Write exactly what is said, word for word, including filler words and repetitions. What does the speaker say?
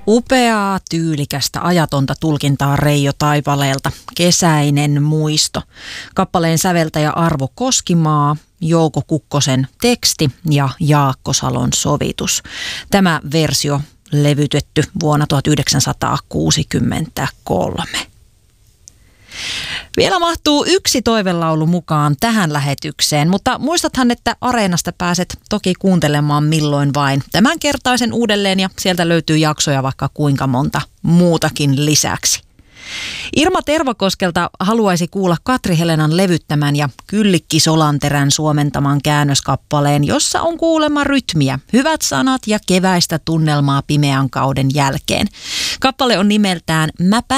Upeaa, tyylikästä, ajatonta tulkintaa Reijo Taipaleelta. Kesäinen muisto. Kappaleen säveltäjä Arvo Koskimaa, Jouko Kukkosen teksti ja Jaakko Salon sovitus. Tämä versio levytetty vuonna tuhatyhdeksänsataakuusikymmentäkolme. Vielä mahtuu yksi toivelaulu mukaan tähän lähetykseen, mutta muistathan, että Areenasta pääset toki kuuntelemaan milloin vain tämänkertaisen uudelleen ja sieltä löytyy jaksoja vaikka kuinka monta muutakin lisäksi. Irma Tervakoskelta haluaisi kuulla Katri Helenan levyttämän ja Kyllikki Solanterän suomentaman käännöskappaleen, jossa on kuulemma rytmiä, hyvät sanat ja keväistä tunnelmaa pimeän kauden jälkeen. Kappale on nimeltään Mä